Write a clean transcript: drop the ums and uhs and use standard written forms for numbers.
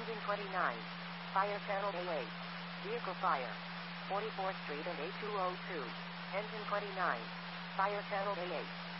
Engine 29. Fire channel A8. Vehicle fire. 44th Street and A202. Engine 29. Fire channel A8.